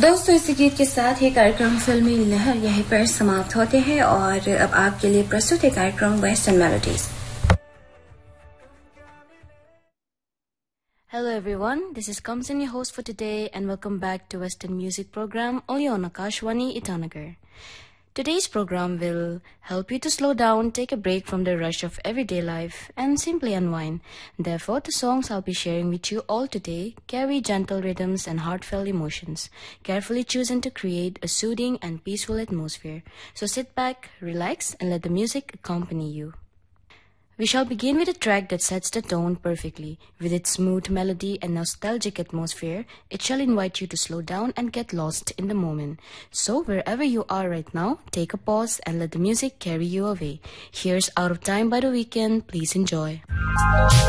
दोस्तों, इसी गीत के साथ ये कार्यक्रम फिल्मी लहर यहीं पर समाप्त होते हैं और अब आपके लिए प्रस्तुत है कार्यक्रम western melodies. Hello everyone, this is Kamsin, your host for today, and welcome back to Western Music Program only on Akashwani Itanagar. Today's program will help you to slow down, take a break from the rush of everyday life, and simply unwind. Therefore, the songs I'll be sharing with you all today carry gentle rhythms and heartfelt emotions, carefully chosen to create a soothing and peaceful atmosphere. So sit back, relax, and let the music accompany you. We shall begin with a track that sets the tone perfectly. With its smooth melody and nostalgic atmosphere, it shall invite you to slow down and get lost in the moment. So, wherever you are right now, take a pause and let the music carry you away. Here's Out of Time by The Weeknd. Please enjoy.